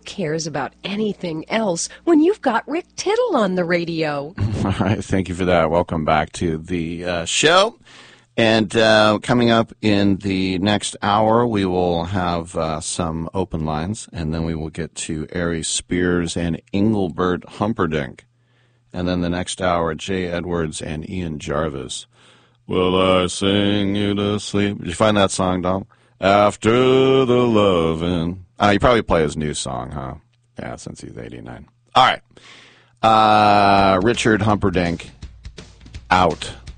cares about anything else when you've got Rick Tittle on the radio? All right, thank you for that. Welcome back to the show. And coming up in the next hour, we will have some open lines, and then we will get to Ari Spears and Engelbert Humperdinck. And then the next hour, Jay Edwards and Ian Jarvis. Will I sing you to sleep? Did you find that song, Dom? After the lovin'. You probably play his new song, huh? Yeah, since he's 89. All right. Richard Humperdinck, out.